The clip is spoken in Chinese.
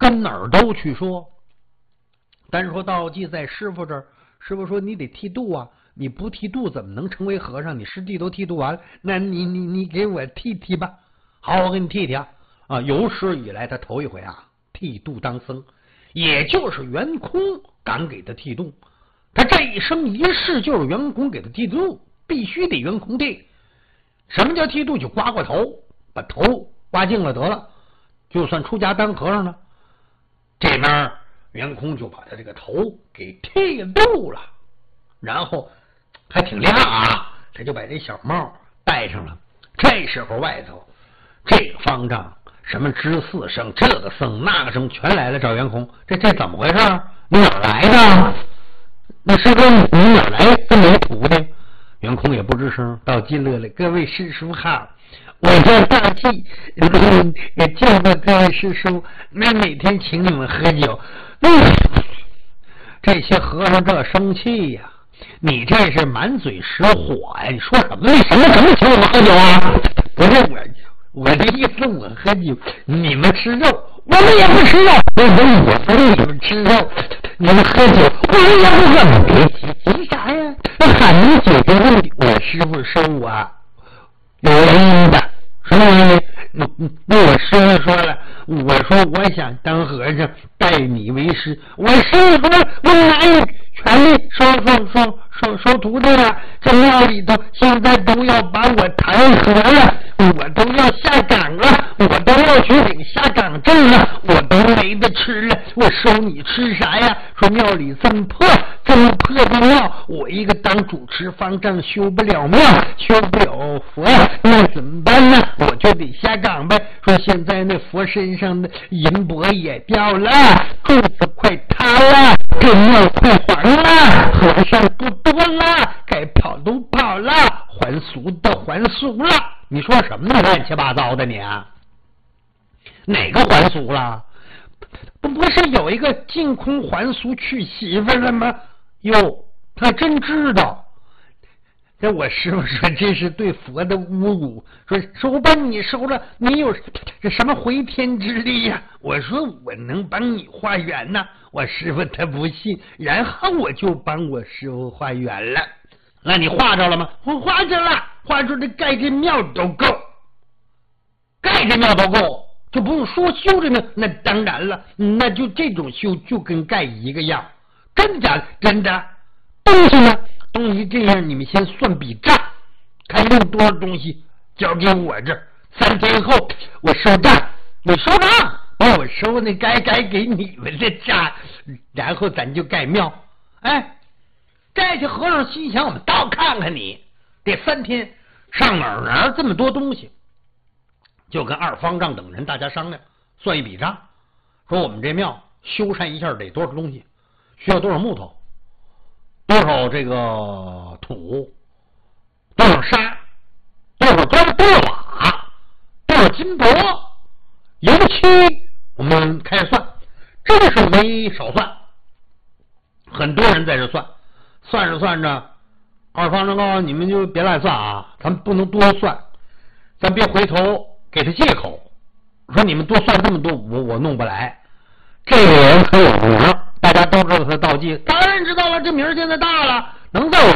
跟哪儿都去说。单说道济在师傅这儿，师傅说你得剃度啊，你不剃度怎么能成为和尚？你师弟都剃度完了，那你给我剃剃吧。好，我给你剃剃啊！有史以来他头一回啊剃度当僧，也就是袁空敢给他剃度。他这一生一世就是袁空给他剃度，必须得袁空剃。什么叫剃度？就刮过头，把头刮净了得了，就算出家当和尚呢。这边袁空就把他这个头给剃度了，然后还挺亮啊，他就把这小帽戴上了。这时候外头这个方丈什么知四圣，这个僧那个僧全来了找袁空。这怎么回事？你哪儿来的？那师哥你哪儿来这么一徒弟？袁空也不吱声，道济乐了，各位师叔好，我叫道济，也叫过各位师叔，那每天请你们喝酒。这些和尚这生气呀，你这是满嘴实火呀！你说什么？什么请我们喝酒啊？不是我的意思，我喝酒，你们吃肉，我们也不吃肉。我不是你们吃肉，你们喝酒，我们也不喝。别急啥呀？喊你解决问题，我师傅收我有原因的，什么原因？那我师傅说了，我说我想当和尚，拜你为师。我师傅说，我哪有权利收徒弟了？这庙里头现在都要把我弹劾了，我都要下岗了，我都要去领下岗证了，我都没得吃了，我收你吃啥呀？说庙里这么破的庙，我一个当主持方丈修不了庙，修不了佛，那怎么办呢？我就得下岗呗。说现在那佛身上的银箔也掉了，柱子快塌了，这庙快黄了，和尚不多了，该跑都跑了，还俗的还俗了。你说什么呢？乱七八糟的你啊！哪个还俗了？不是有一个净空还俗娶媳妇了吗？哟，他真知道。这我师傅说这是对佛的侮辱，说我把你收了，你有这什么回天之力呀？我说我能帮你化缘呢。我师傅他不信，然后我就帮我师傅化缘了。那你化着了吗？我化着了，化着这盖这庙都够，盖这庙都够，就不用说修这庙。那当然了，那就这种修就跟盖一个样。真的假的？真的。东西呢？东西这样，你们先算笔账，看用多少东西交给我这儿，3天后我收账。你收账，把我收那该给你们的账，然后咱就盖庙。哎，这些和尚心想，我们倒看看你这3天上哪儿拿这么多东西，就跟二方丈等人大家商量，算一笔账，说我们这庙修缮一下得多少东西，需要多少木头，多少这个土，多少沙，多少砖，多少瓦，多少金箔，油漆，我们开始算，真是没少算。很多人在这算着算着，二方丈告诉你们就别乱算啊，咱不能多算，咱别回头给他借口，说你们多算这么多，我弄不来。这个人可有名，大家都知道他道济，当然知道了，这名现在大了，能在我